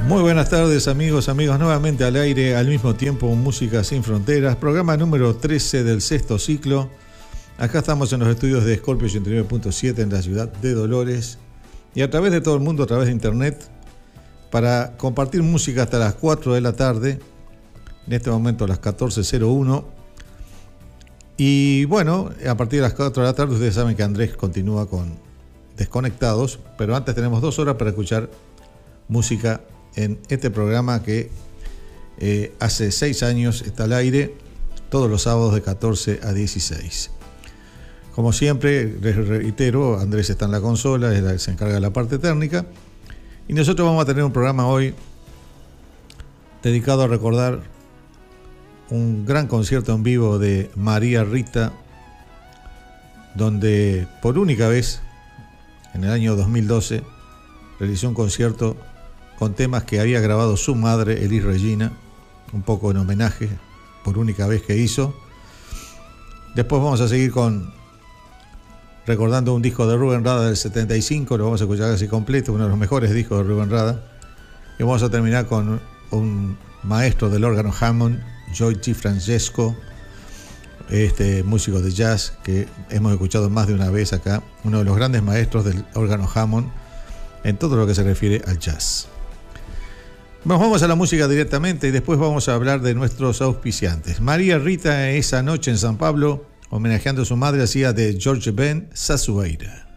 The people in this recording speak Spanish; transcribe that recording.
Muy buenas tardes amigos, nuevamente al aire, al mismo tiempo Música Sin Fronteras, programa número 13 del sexto ciclo. Acá estamos en los estudios de Scorpio 89.7 en la ciudad de Dolores y a través de todo el mundo, a través de internet, para compartir música hasta las 4 de la tarde, en este momento a las 14:01. Y bueno, a partir de las 4 de la tarde ustedes saben que Andrés continúa con Desconectados, pero antes tenemos 2 horas para escuchar música en este programa que hace 6 años está al aire, todos los sábados de 14 a 16. Como siempre, les reitero, Andrés está en la consola, se encarga de la parte técnica, y nosotros vamos a tener un programa hoy dedicado a recordar un gran concierto en vivo de María Rita, donde por única vez, en el año 2012, realizó un concierto con temas que había grabado su madre, Elis Regina, un poco en homenaje, por única vez que hizo. Después vamos a seguir recordando un disco de Rubén Rada del 75, lo vamos a escuchar casi completo, uno de los mejores discos de Rubén Rada. Y vamos a terminar con un maestro del órgano Hammond, Joy T. Francesco, músico de jazz que hemos escuchado más de una vez acá, uno de los grandes maestros del órgano Hammond en todo lo que se refiere al jazz. Nos vamos a la música directamente y después vamos a hablar de nuestros auspiciantes. María Rita esa noche en San Pablo, homenajeando a su madre, hacía de George Ben Sasueira.